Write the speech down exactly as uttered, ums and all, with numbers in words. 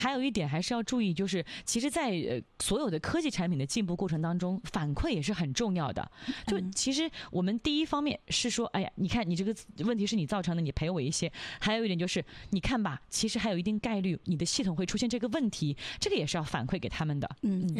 还有一点还是要注意，就是其实在呃所有的科技产品的进步过程当中，反馈也是很重要的。就其实我们第一方面是说，哎呀，你看你这个问题是你造成的，你赔我一些。还有一点就是，你看吧，其实还有一定概率你的系统会出现这个问题，这个也是要反馈给他们的。 嗯。